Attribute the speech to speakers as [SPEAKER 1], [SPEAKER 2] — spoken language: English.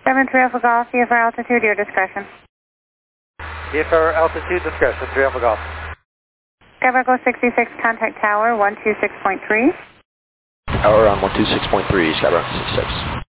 [SPEAKER 1] 73 Alpha Golf, VFR altitude, your discretion.
[SPEAKER 2] VFR altitude discretion, 3 Alpha Golf.
[SPEAKER 1] Skybarco 66, contact tower 126.3.
[SPEAKER 3] Tower on 126.3, Skybarco 66.